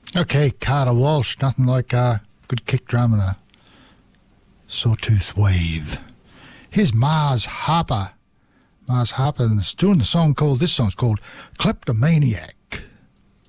Okay, Carter Walsh, nothing like a good kick drum and a sawtooth wave. Here's Mars Harper. Mars Harper is doing the song called, this song's called Kleptomaniac.